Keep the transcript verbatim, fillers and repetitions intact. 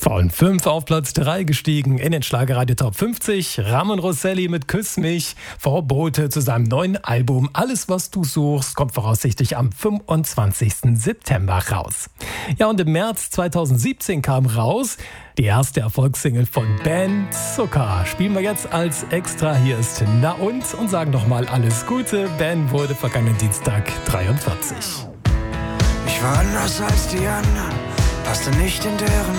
Von fünf auf Platz drei gestiegen in den Schlagerradio Top fünfzig. Ramon Rosselli mit Küss mich. Vorbote zu seinem neuen Album Alles, was du suchst, kommt voraussichtlich am fünfundzwanzigsten September raus. Ja, und im März zweitausendsiebzehn kam raus die erste Erfolgssingle von Ben Zucker. Spielen wir jetzt als Extra. Hier ist Na und und sagen nochmal alles Gute. Ben wurde vergangenen Dienstag dreiundvierzig. Ich war anders als die anderen, passte nicht in deren